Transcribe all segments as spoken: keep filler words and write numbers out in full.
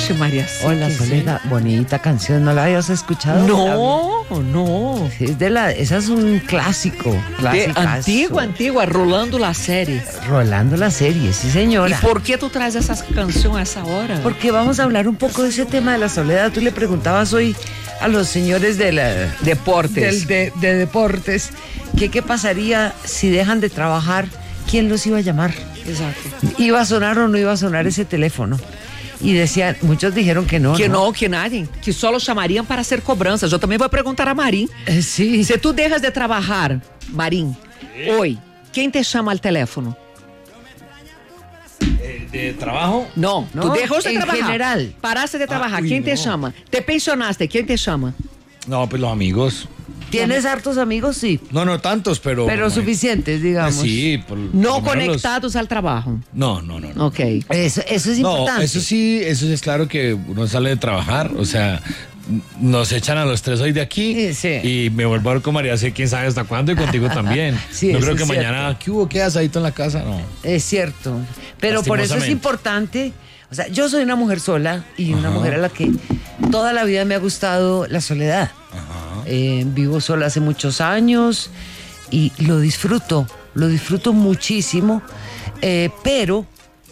noche, María. Hola, Soledad. Bonita canción, ¿no la habías escuchado? No, no. Sí, es de la, esa es un clásico. De antigua, antigua, rolando la serie. Rolando la serie, sí, señora. ¿Y por qué tú traes esa canción a esa hora? Porque vamos a hablar un poco de ese tema de la soledad. Tú le preguntabas hoy a los señores de la, deportes. Del, de, de deportes que qué pasaría si dejan de trabajar, quién los iba a llamar. Exacto. ¿Iba a sonar o no iba a sonar ese teléfono? Y decían, muchos dijeron que no. Que no, no, que nadie, que só lo chamariam para hacer cobranças. Eu também vou perguntar a Marim. Eh, sí. Se tu dejas de trabalhar, Marim, Sí. hoy, quem te chama al teléfono? Eh, ¿De trabajo? No, No, tú dejas de en trabajar. general. Paraste de trabajar, uy, ¿quién te no. chama? Te pensionaste, ¿quién te chama? No, pues los amigos. ¿Tienes hartos amigos? Sí. No, no tantos, pero... Pero suficientes, digamos. Sí, por, por No lo menos conectados al trabajo. los- No, no, no. no. Ok. Eso, eso es No, importante. eso sí, eso sí es claro que uno sale de trabajar, o sea, nos echan a los tres hoy de aquí Sí, sí. y me vuelvo a ver con María, sé quién sabe hasta cuándo y contigo también. Sí, no eso creo que es mañana, ¿qué hubo? ¿Qué asadito en la casa? No. Es cierto. Pero por eso es Lastimosamente. importante. O sea, yo soy una mujer sola y una Ajá. mujer a la que toda la vida me ha gustado la soledad. Eh, vivo sola hace muchos años y lo disfruto, lo disfruto muchísimo, eh, pero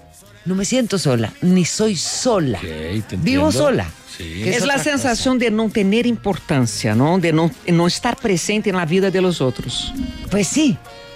no me siento sola, ni soy sola. Ok, te entiendo. Vivo sola. Sí. Que Es es la otra sensación de no tener importancia, ¿no? De no, no estar presente en la vida de los otros. Pues sí,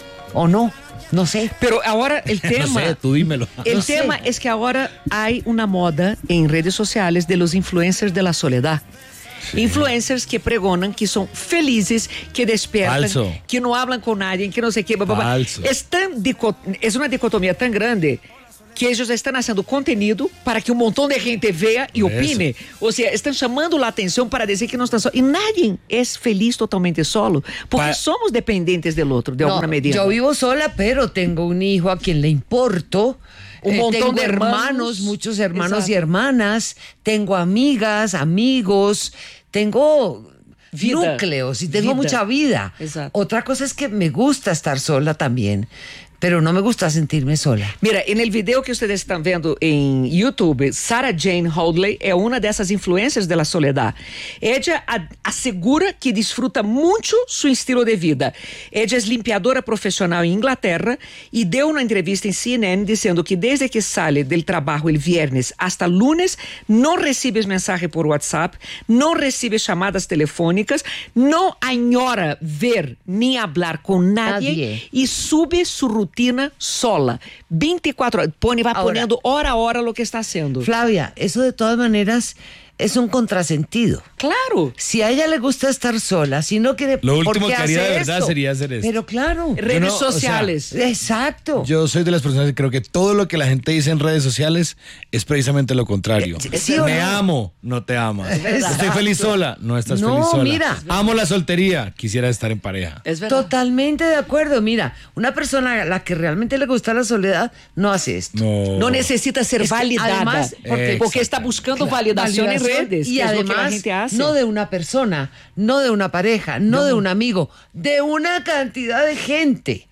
o no, no sé. Pero ahora el tema... No sé, tú dímelo. El No sé. tema es que ahora hay una moda en redes sociales de los influencers de la soledad. Sí. Influencers que pregonan que son felices, que despiertan, Falso. que no hablan con nadie, que no sé qué. Bla, bla, bla. Falso. Es, tan dico- es una dicotomía tan grande que ellos están haciendo contenido para que un montón de gente vea y Eso. opine. O sea, están llamando la atención para decir que no están solos. Y nadie es feliz totalmente solo, porque Pa- somos dependientes del otro, de No, alguna medida. yo vivo sola, pero tengo un hijo a quien le importo. Un Eh, montón tengo de hermanos. hermanos, muchos hermanos y Exacto. hermanas. Tengo amigas, amigos. Tengo Vida. núcleos y tengo Vida. mucha vida. Exacto. Otra cosa es que me gusta estar sola también, pero no me gusta sentirme sola. Mira, en el video que ustedes están viendo en YouTube, Sarah Jane Hoadley é uma dessas influencers da soledad. Ella a- asegura que disfruta mucho su estilo de vida. Ella es limpiadora profesional en Inglaterra y dio una entrevista en C N N diciendo que desde que sale del trabajo el viernes hasta lunes no recibe mensaje por WhatsApp, no recibe llamadas telefónicas, no añora ver ni hablar con nadie, Nadie. y sube su rutina sola. veinticuatro horas. Pone, va Ahora, poniendo hora a hora lo que está haciendo. Flavia, eso de todas maneras es un contrasentido. Claro. Si a ella le gusta estar sola, si no quiere... Lo ¿por último qué que haría hace de verdad esto? sería hacer esto. Pero claro. Redes no, o sea, sociales. Exacto. Yo soy de las personas que creo que todo lo que la gente dice en redes sociales es precisamente lo contrario. Eh, ¿sí o Me no? amo, no te amas. verdad. Estoy feliz sola, no estás No, feliz sola. mira. Amo la soltería, quisiera estar en pareja. Es verdad. Totalmente de acuerdo. Mira, una persona a la que realmente le gusta la soledad no hace esto. No. No necesita ser Es que validada. además, porque- porque está buscando validación, en redes. Y que es lo que la además, gente hace. no de una persona, no de una pareja, no, de un amigo, de una cantidad de gente.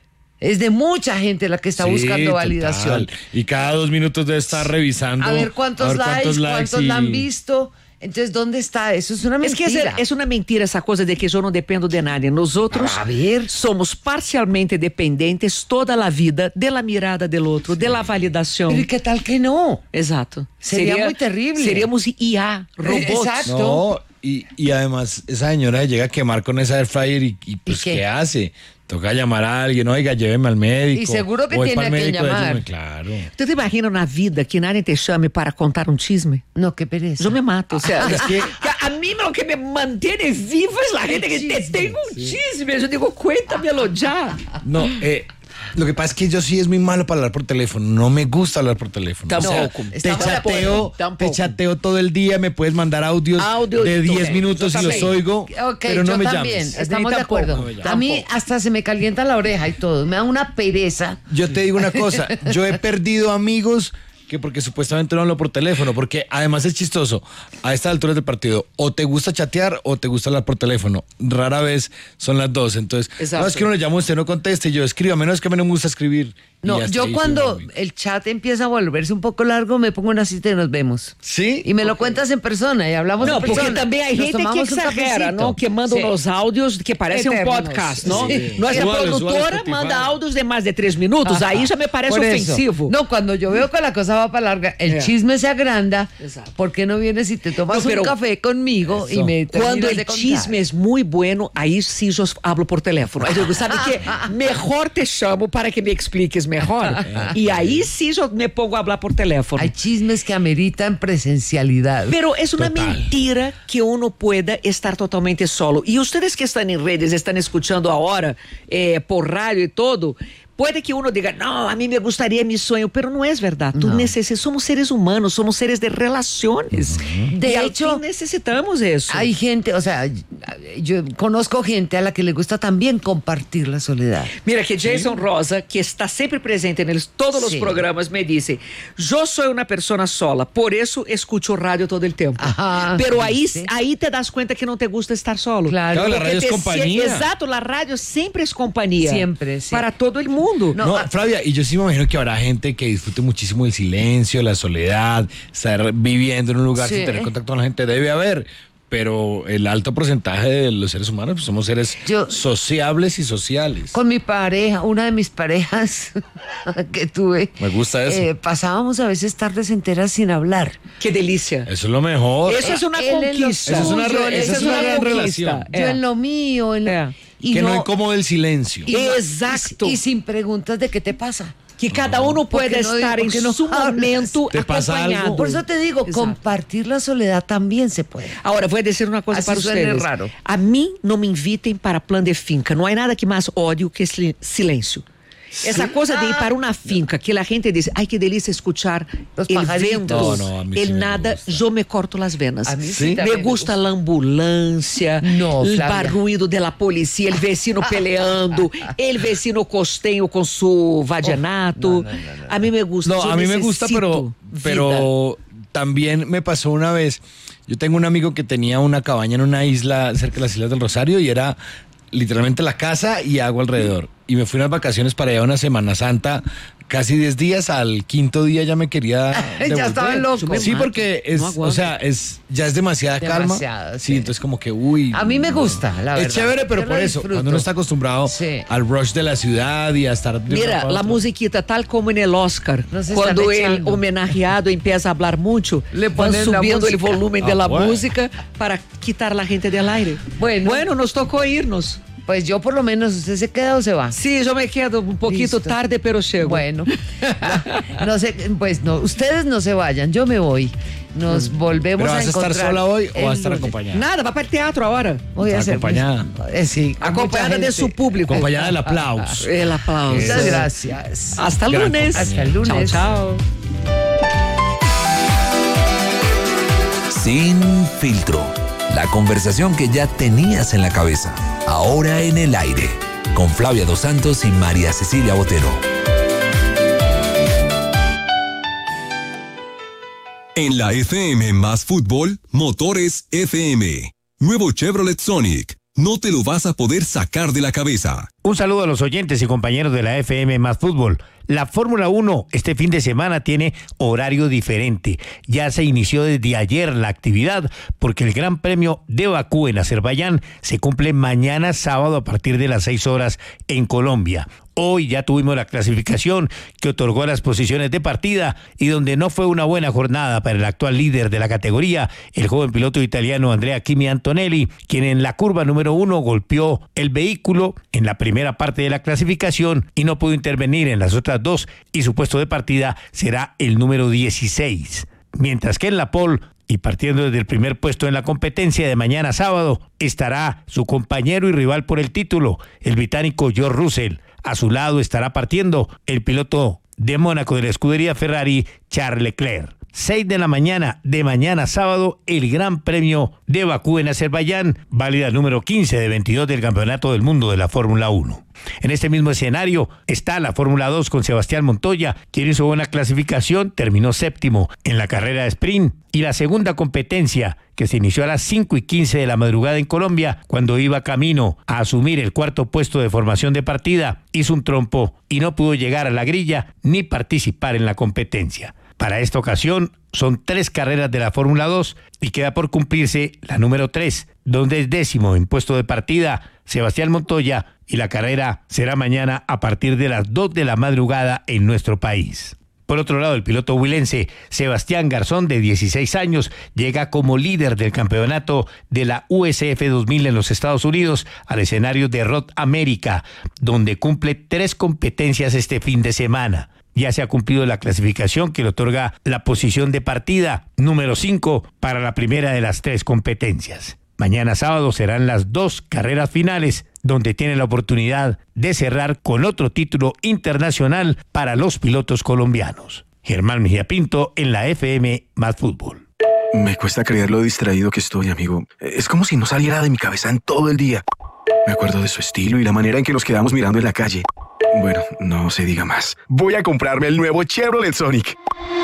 Es de mucha gente la que está Sí, buscando validación. total. Y cada dos minutos debe estar revisando. A ver cuántos, a ver likes, cuántos y- la han visto. Entonces, ¿dónde está? Eso es una Es que mentira. es, es una mentira esa cosa de que yo no dependo de nadie. Nosotros A ver. somos parcialmente dependentes toda la vida de la mirada del otro, de la validación. Pero ¿y qué tal que no? Exacto. Sería muy terrible. Seríamos I A, robots. Exacto. No, y, y además esa señora llega a quemar con esa air fryer y, y pues ¿Y qué? qué? hace? Toca llamar a alguien, oiga, lléveme al médico. Y seguro que Voy tiene pa'l a quien médico, llamar. ayúdame, claro. ¿Tú te imaginas una vida que nadie te llame para contar un chisme? No, qué pereza. Yo me mato, o sea, Es que- a mí lo que me mantiene vivo es la gente que te tengo un chisme. Yo digo, cuéntamelo ya. No, eh, lo que pasa es que yo sí es muy malo para hablar por teléfono. No me gusta hablar por teléfono. Tampoco. te Estamos de chateo, acuerdo. Tampoco. te chateo todo el día, me puedes mandar audios Audio de y todo. diez minutos Yo y los también. oigo, Ok, pero no yo me también, llames. estamos Ni de tampoco. acuerdo. No me llames. A mí Tampoco. hasta se me calienta la oreja y todo. Me da una pereza. Yo te digo una cosa, yo he perdido amigos que porque supuestamente no hablo por teléfono, porque además es chistoso, a estas alturas del partido, o te gusta chatear o te gusta hablar por teléfono, rara vez son las dos, entonces, Exacto. no es que uno le llama, usted no conteste, yo escribo, a menos que a mí no me gusta escribir. No, yo cuando el chat empieza a volverse un poco largo, me pongo una cita y nos vemos. ¿Sí? Y me lo cuentas en persona y hablamos No, en persona. porque também hay Nos gente que tomamos un exagera, cafecito. ¿no? Que manda Sí. unos audios que parecen un Eternos. podcast, ¿no? Sí. Nuestra Igual, productora igual Spotify. manda audios de más de tres minutos, ahí ya me parece Por eso. ofensivo. No, cuando yo veo que la cosa va para larga, el Yeah. chisme se agranda. Exacto. ¿Por qué no vienes y te tomas No, pero- un café conmigo y me Cuando terminas el de contar? chisme es muy bueno, ahí sí yo hablo por teléfono. Aí eu digo, sabe que mejor te chamo para que me expliques mejor. Y ahí sí yo me pongo a hablar por teléfono. Hay chismes que ameritan presencialidad. Pero es una Total. mentira que uno pueda estar totalmente solo. Y ustedes que están en redes, están escuchando ahora eh, por radio y todo, puede que uno diga, no, a mí me gustaría mi sueño, pero no es verdad. Tú No. necesitas, somos seres humanos, somos seres de relaciones. De y al hecho, fin necesitamos eso. Hay gente, o sea, yo conozco gente a la que le gusta también compartir la soledad. Mira que Jason Rosa, que está sempre presente en todos os Sí. programas, me dice, yo soy una persona sola, por eso escucho radio todo el tiempo. Ajá, Pero ahí, ¿viste? ahí te das cuenta que no te gusta estar solo. Claro. Claro, la Porque radio es te compañía. sie- Exacto, la radio siempre es compañía. Siempre, sí. Para todo el mundo. No, No, ah, Flavia, y yo sí me imagino que habrá gente que disfrute muchísimo el silencio, la soledad, estar viviendo en un lugar Sí. sin tener contacto con la gente, debe haber, pero el alto porcentaje de los seres humanos pues, somos seres Yo- sociables y sociales. Con mi pareja, una de mis parejas que tuve. Me gusta eso. eh, pasábamos a veces tardes enteras sin hablar. Qué delicia. Eso es lo mejor. Eso es una Él en lo conquista. Eso es una re- suyo, esa él es en una lo gran conquista. relación. Yo Eh. en lo mío, en lo- Eh. y que no, incómodo el silencio. y no- Exacto. Y, y sin preguntas de qué te pasa. Que cada uno ¿Por pueda qué no- estar por en qué no su hablas? momento ¿Te pasa acompañado. algo? Por eso te digo, Exacto. compartir la soledad también se puede. Ahora, voy a decir una cosa Así para suene ustedes. raro. A mí no me inviten para plan de finca. No hay nada que más odio que sil- silencio. Esa cosa de ir para una finca, que la gente dice, ay, qué delicia escuchar Los el pajaritos. vento, No, no, a mí sí el me nada, gusta. yo me corto las venas. A mí sí ¿Sí? también Me me gusta gusta. la ambulancia, No, el Flavia. barulho de la policía, el vecino peleando, el vecino costeño con su vallenato. A mí me gusta. No, yo a mí me gusta, pero, necesito pero también me pasó una vez. Yo tengo un amigo que tenía una cabaña en una isla cerca de las Islas del Rosario y era literalmente la casa y agua alrededor. Y me fui unas vacaciones para allá una Semana Santa, casi diez días, al quinto día ya me quería Ya devolver. estaba loco. Yo me Sí, mato, porque es, no o aguanto. sea, es ya es demasiada Demasiado, calma. sí. Sí, entonces como que, uy. A mí me gusta, la verdad. Es chévere, pero Yo por lo eso, disfruto. cuando uno está acostumbrado Sí. al rush de la ciudad y a estar... de Mira, un lado a la otro. musiquita, tal como en el Oscar, Nos están cuando el echando. homenajeado empieza a hablar mucho, Le van ponen la subiendo el música. volumen de Ah, la bueno. música para quitar la gente del aire. Bueno. bueno, nos tocó irnos. Pues yo por lo menos, ¿usted se queda o se va? Sí, yo me quedo un poquito Listo. tarde, pero llego. Bueno, no, no sé, pues no, ustedes no se vayan, yo me voy. Nos volvemos ¿Pero a vas a estar encontrar sola hoy o el vas a estar lunes. acompañada? Nada, va para el teatro ahora. Voy a hacer Acompañada. Eh, sí, con Acompañada mucha de gente. su público. Acompañada del aplauso. El aplauso. Muchas Eso. gracias. Hasta el Gran lunes. compañía. Hasta el lunes. Chao, chao. Sin filtro. La conversación que ya tenías en la cabeza, ahora en el aire, con Flavia Dos Santos y María Cecilia Botero. En la F M más fútbol, Motores F M. Nuevo Chevrolet Sonic. No te lo vas a poder sacar de la cabeza. Un saludo a los oyentes y compañeros de la F M más fútbol. La Fórmula uno este fin de semana tiene horario diferente. Ya se inició desde ayer la actividad porque el Gran Premio de Bakú en Azerbaiyán se cumple mañana sábado a partir de las seis horas en Colombia. Hoy ya tuvimos la clasificación que otorgó las posiciones de partida y donde no fue una buena jornada para el actual líder de la categoría, el joven piloto italiano Andrea Kimi Antonelli, quien en la curva número uno golpeó el vehículo en la primera parte de la clasificación y no pudo intervenir en las otras dos y su puesto de partida será el número dieciséis. Mientras que en la pole y partiendo desde el primer puesto en la competencia de mañana sábado estará su compañero y rival por el título, el británico George Russell. A su lado estará partiendo el piloto de Mónaco de la escudería Ferrari, Charles Leclerc. seis de la mañana de mañana sábado, el Gran Premio de Bakú en Azerbaiyán, válida número quince de veintidós del Campeonato del Mundo de la Fórmula uno. En este mismo escenario está la Fórmula dos con Sebastián Montoya, quien hizo buena clasificación, terminó séptimo en la carrera de sprint. Y la segunda competencia, que se inició a las cinco y quince de la madrugada en Colombia, cuando iba camino a asumir el cuarto puesto de formación de partida, hizo un trompo y no pudo llegar a la grilla ni participar en la competencia. Para esta ocasión son tres carreras de la Fórmula dos y queda por cumplirse la número tres, donde es décimo en puesto de partida Sebastián Montoya, y la carrera será mañana a partir de las dos de la madrugada en nuestro país. Por otro lado, el piloto huilense Sebastián Garzón, de dieciséis años, llega como líder del campeonato de la U S F dos mil en los Estados Unidos al escenario de Road America, donde cumple tres competencias este fin de semana. Ya se ha cumplido la clasificación que le otorga la posición de partida número cinco para la primera de las tres competencias. Mañana sábado serán las dos carreras finales, donde tiene la oportunidad de cerrar con otro título internacional para los pilotos colombianos. Germán Mejía Pinto en la F M Más Fútbol. Me cuesta creer lo distraído que estoy, amigo. Es como si no saliera de mi cabeza en todo el día. Me acuerdo de su estilo y la manera en que nos quedamos mirando en la calle. Bueno, no se diga más. Voy a comprarme el nuevo Chevrolet Sonic.